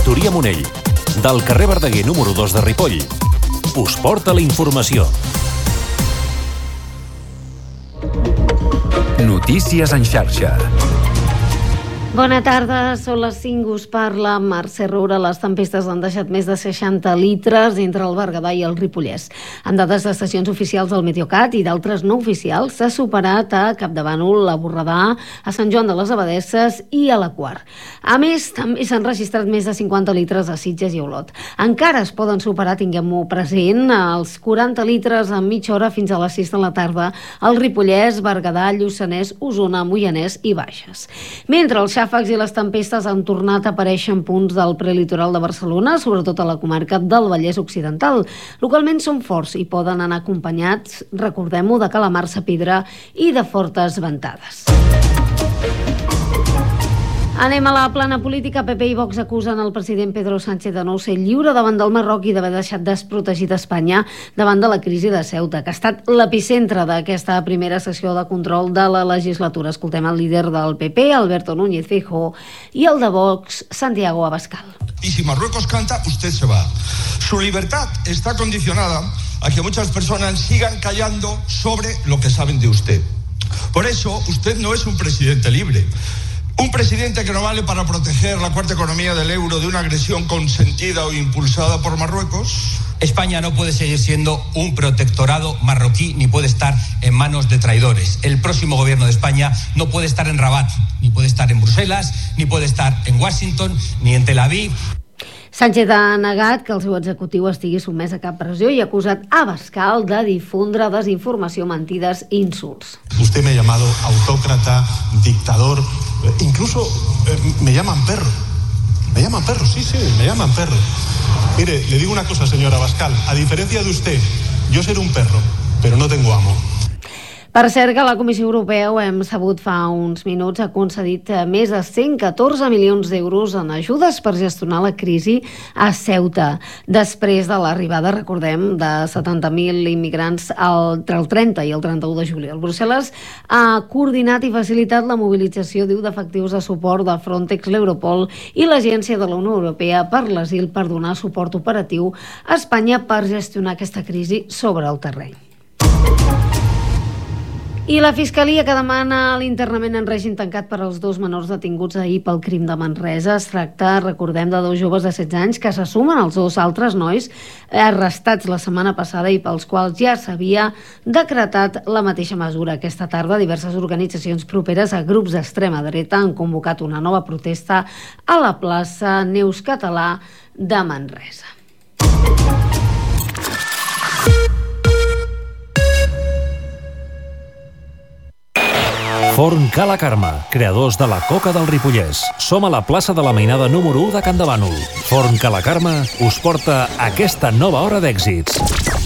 Factoria Monell, del carrer Verdaguer número 2 de Ripoll. Us porta la informació. Notícies en xarxa. Bona tarda, són les 5, us parla Mercè Roura. Les tempestes han deixat més de 60 litres entre el Berguedà i el Ripollès. Amb dades d'estacions oficials del Meteocat i d'altres no oficials, s'ha superat a Capdavànol, a Borredà, a Sant Joan de les Abadesses i a la Quar. A més, també s'han registrat més de 50 litres a Sitges i Olot. Encara es poden superar, tinguem-ho present, els 40 litres en mitja hora fins a les 6 de la tarda al Ripollès, Berguedà, Lluçanès, Osona, Moianès i Bages. Mentre els xàfecs i les tempestes han tornat a aparèixer en punts del prelitoral de Barcelona, sobretot a la comarca del Vallès Occidental. Localment són forts i poden anar acompanyats, recordem-ho, de calamarsa, pedra i de fortes ventades. Anem a la plana política. PP i Vox acusen el president Pedro Sánchez de no ser lliure davant del Marroc i d'haver deixat desprotegit Espanya davant de la crisi de Ceuta, que ha estat l'epicentre d'aquesta primera sessió de control de la legislatura. Escoltem el líder del PP, Alberto Núñez Feijóo, i el de Vox, Santiago Abascal. Y si Marruecos canta, usted se va. Su libertad está condicionada a que muchas personas sigan callando sobre lo que saben de usted. Por eso, usted no es un presidente libre. Un presidente que no vale para proteger la cuarta economía del euro de una agresión consentida o impulsada por Marruecos. España no puede seguir siendo un protectorado marroquí ni puede estar en manos de traidores. El próximo gobierno de España no puede estar en Rabat, ni puede estar en Bruselas, ni puede estar en Washington, ni en Tel Aviv. Sánchez ha negat que el seu executiu estigui sotmès a cap pressió i ha acusat Abascal de difondre desinformació, mentides i insults. Usted me ha llamado autócrata, dictador, incluso me llaman perro. Me llaman perro, sí, me llaman perro. Mire, le digo una cosa, señor Abascal, a diferencia de usted, yo seré un perro, pero no tengo amo. Per cert, que la Comissió Europea, ho hem sabut fa uns minuts, ha concedit més de 114 milions d'euros en ajudes per gestionar la crisi a Ceuta. Després de l'arribada, recordem, de 70.000 immigrants entre el 30 i el 31 de juliol. Brussel·les ha coordinat i facilitat la mobilització, diu, d'efectius de suport de Frontex, l'Europol i l'Agència de la Unió Europea per l'Asil per donar suport operatiu a Espanya per gestionar aquesta crisi sobre el terreny. I la Fiscalia, que demana l'internament en règim tancat per als 2 menors detinguts ahir pel crim de Manresa. Es tracta, recordem, de 2 joves de 16 anys que se sumen als 2 altres nois arrestats la setmana passada i pels quals ja s'havia decretat la mateixa mesura. Aquesta tarda, diverses organitzacions properes a grups d'extrema dreta han convocat una nova protesta a la plaça Neus Català de Manresa. Forn Cala Carme, creadors de la coca del Ripollès. Som a la plaça de la Mainada número 1 de Can Davànol. Forn Cala Carme us porta aquesta nova hora d'èxits.